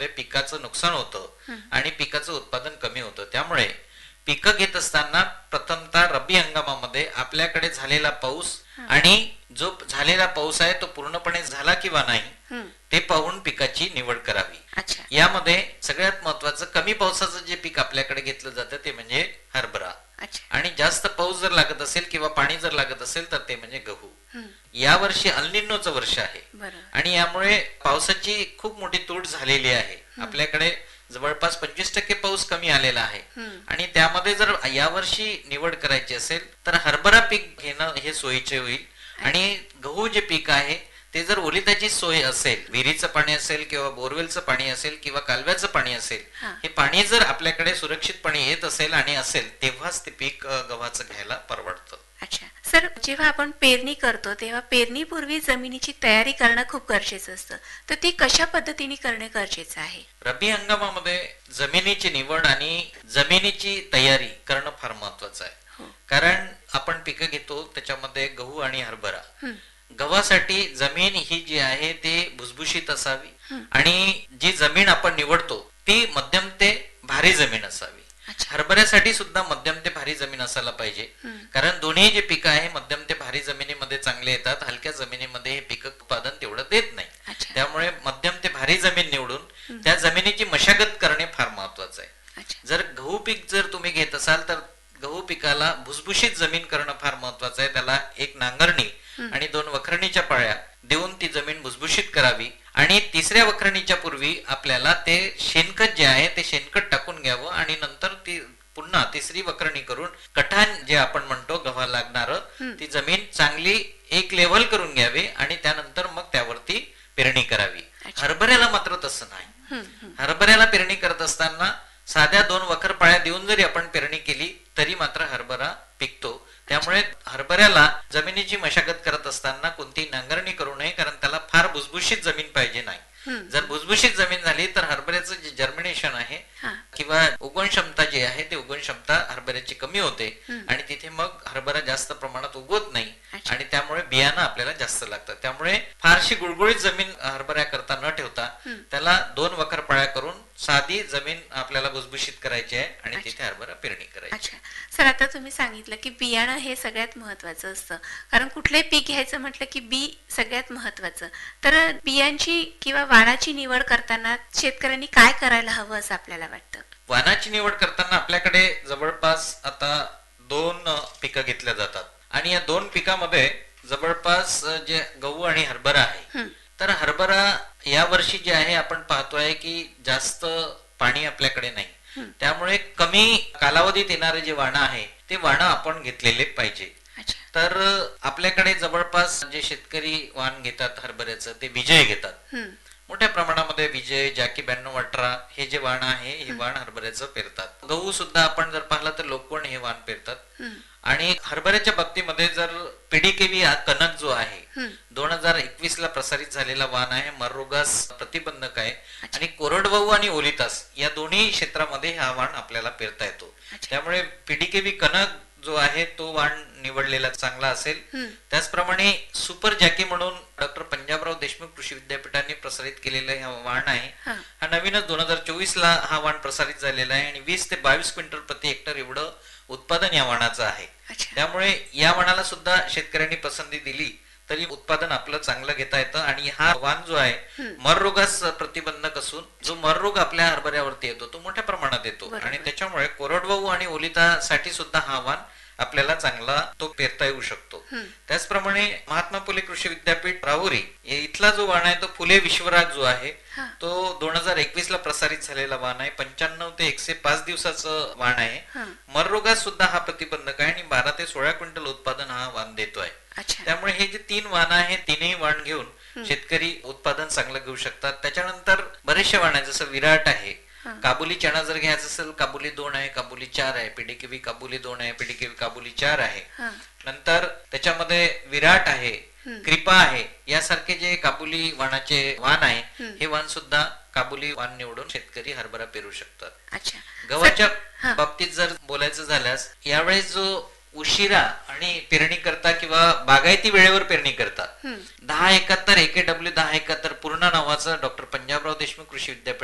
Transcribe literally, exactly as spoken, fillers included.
मध्ये पिकाचं नुकसान होतं आणि पिकाचं उत्पादन कमी होतं. त्यामुळे पिकं घेत असताना प्रथमतः रब्बी हंगामामध्ये आपल्याकडे झालेला पाऊस आणि जो झालेला पाऊस आहे तो पूर्णपणे झाला किंवा नाही ते पाहून पिकाची निवड करावी. यामध्ये सगळ्यात महत्वाचं कमी पावसाचं जे पीक आपल्याकडे घेतलं जातं ते म्हणजे हरभरा, आणि जास्त पाऊस जर लागत असेल किंवा पाणी जर लागत असेल तर ते म्हणजे गहू. या वर्षी अल्निनोचं वर्ष आहे आणि यामुळे पावसाची खूप मोठी तूट झालेली आहे. आपल्याकडे जवळपास पंचवीस टक्के पाऊस कमी आलेला आहे आणि त्यामध्ये जर यावर्षी निवड करायची असेल तर हरभरा पीक घेणं हे सोयीचे होईल. आणि गहू जे पीक आहे ते जर ओलिताची सोय असेल, विहिरीचं पाणी असेल किंवा बोरवेलचं पाणी असेल किंवा कालव्याचं पाणी असेल, हे पाणी जर आपल्याकडे सुरक्षितपणे येत असेल आणि असेल तेव्हाच ते पीक गव्हाचं घ्यायला परवडतं. अच्छा सर, जेव्हा आपण पेरणी करतो तेव्हा पेरणीपूर्वी जमिनीची तयारी करणं खूप गरजेचं असतं, तर ती कशा पद्धतीने करणे गरजेचं आहे? रब्बी हंगामामध्ये जमिनीची निवड आणि जमिनीची तयारी करणं फार महत्वाचं आहे. कारण आपण पिकं घेतो त्याच्यामध्ये गहू आणि हरभरा. गव्हासाठी जमीन ही जी आहे ती भुसभुशीत असावी आणि जी जमीन आपण निवडतो ती मध्यम ते भारी जमीन असावी. हरभऱ्यासाठी सुद्धा मध्यम ते भारी जमीन असायला पाहिजे, कारण दोन्ही जे पिकं आहे मध्यम ते भारी जमिनीमध्ये चांगले येतात, हलक्या जमिनीमध्ये हे पिकं उत्पादन तेवढं देत नाही. त्यामुळे मध्यम ते भारी जमीन निवडून त्या जमिनीची मशागत करणे फार महत्वाचं आहे. जर गहू पीक जर तुम्ही घेत असाल तर गहू पिकाला भुसभुशीत जमीन करणं फार महत्वाचं आहे. त्याला एक नांगरणी आणि दोन वखरणीच्या पाळ्या देऊन ती जमीन भुसभुशीत करावी आणि तिसऱ्या वखरणीच्या पूर्वी आपल्याला ते शेणखत जे आहे ते शेणखत टाकून घ्यावं आणि नंतर ती पुन्हा तिसरी वखरणी करून कठाण जे आपण म्हणतो गव्हाला लागणारं ती जमीन चांगली एक लेव्हल करून घ्यावी आणि त्यानंतर मग त्यावरती पेरणी करावी. हरभऱ्याला मात्र तसं नाही. हरभऱ्याला पेरणी करत असताना साध्या दोन वखर पाळ्या देऊन जरी आपण पेरणी केली तरी मात्र हरभरा पिकतो. त्यामुळे हरभऱ्याला जमिनीची मशागत करत असताना कोणती नांगरणी करू नये, कारण त्याला फार भुसभुशीत जमीन पाहिजे नाही. जर भुसभुशीत जमीन झाली तर हरभऱ्याचं जे जर्मिनेशन आहे किंवा उगवण क्षमता जी आहे ते उगवण क्षमता हरभऱ्याची कमी होते आणि तिथे मग हरभरा जास्त प्रमाणात उगवत नाही आणि त्यामुळे बियाणं आपल्याला जास्त लागतं. त्यामुळे फारशी गुळगुळीत जमीन हरभऱ्या करता न ठेवता त्याला दोन वखर पाळ्या करून साधी जमीन आपल्याला भुसभुशीत करायची आहे आणि तिथे हरभरा पेरणी करायची. सर, आता तुम्ही सांगितलं की बियाणं हे सगळ्यात महत्वाचं असतं, कारण कुठलंही पीक घ्यायचं म्हटलं की बी सगळ्यात महत्वाचं. तर बियांची किंवा वाणाची निवड करताना शेतकऱ्यांनी काय करायला हवं असं आपल्याला वाटतं? वाणाची निवड करताना आपल्याकडे जवळपास आता दोन पिकं घेतल्या जातात आणि या दोन पिकामध्ये जवळपास जे गहू आणि हरभरा आहे, तर हरभरा या वर्षी जे आहे आपण पाहतोय की जास्त पाणी आपल्याकडे नाही, त्यामुळे कमी कालावधीत येणारे जे वाण आहे ते वाण आपण घेतलेले पाहिजे. तर आपल्याकडे जवळपास जे शेतकरी वाण घेतात हरभऱ्याचं ते विजय घेतात. मोठ्या प्रमाणामध्ये विजय, जॅकी ब्याण्णव अठरा हे जे वाण आहे हे वाण हरभऱ्याचं पेरतात. गहू सुद्धा आपण जर पाहिलं तर लोकवण हे वाण पेरतात. आणि हरभऱ्याच्या बाबतीमध्ये जर पीडीकेव्ही हा कणक जो आहे दोन हजार एकवीस ला प्रसारित झालेला वाण आहे, मररोगास प्रतिबंधक आहे आणि कोरडवाहू आणि ओलितास या दोन्ही क्षेत्रामध्ये हा वाण आपल्याला पेरता येतो. त्यामुळे पीडीकेव्ही कणक जो आहे तो वाण निवडलेला चांगला असेल. त्याचप्रमाणे सुपर जॅकी म्हणून डॉक्टर पंजाबराव देशमुख कृषी विद्यापीठाने प्रसारित केलेला हा वाण आहे. हा नवीनच दोन हजार चोवीस ला हा वाण प्रसारित झालेला आहे आणि वीस ते बावीस क्विंटल प्रति हेक्टर एवढं उत्पादन या वाणाचं आहे. त्यामुळे या वाणाला सुद्धा शेतकऱ्यांनी पसंती दिली तरी उत्पादन आपलं चांगलं घेता येतं. आणि हा वाण जो आहे मर रोगास प्रतिबंधक असून जो मर रोग आपल्या हरभऱ्यावरती येतो तो मोठ्या प्रमाणात येतो आणि त्याच्यामुळे कोरडवाहू आणि ओलितासाठी सुद्धा हा वाण आपल्याला चांगला तो पेरता येऊ शकतो. त्याचप्रमाणे महात्मा फुले कृषी विद्यापीठ राहुरी इथला जो वाण आहे तो फुले विश्वराज जो आहे तो दोन हजार एकवीस ला प्रसारित झालेला वाण आहे. पंच्याण्णव ते एकशे पाच दिवसाचं वाण आहे. मररोगात सुद्धा हा प्रतिबंधक आहे आणि बारा ते सोळा क्विंटल उत्पादन हा वाण देतोय. त्यामुळे हे जे तीन वाण आहे तीनही वाण घेऊन शेतकरी उत्पादन चांगलं घेऊ शकतात. त्याच्यानंतर बरेचसे वाण आहे जसं विराट आहे, काबुली चणा जर घ्यायचं असेल काबुली दोन आहे, काबुली चार आहे, पीडीकेव्ही काबुली दोन आहे, पीडीकेव्ही काबुली चार आहे. नंतर त्याच्यामध्ये विराट आहे, कृपा आहे, यासारखे जे काबुली वाणाचे वाण आहे हे वाण सुद्धा काबुली वाण निवडून शेतकरी हरभरा पेरू शकतात. गव्हाच्या बाबतीत जर बोलायचं झाल्यास यावेळेस जो उशिरा आणि पेरणी करता किंवा बागायती वेळेवर पेरणी करतात दहा एकाहत्तर एके डब्ल्यू दहा एकाहत्तर पूर्ण नावाचं डॉक्टर पंजाबराव देशमुख कृषी विद्यापीठ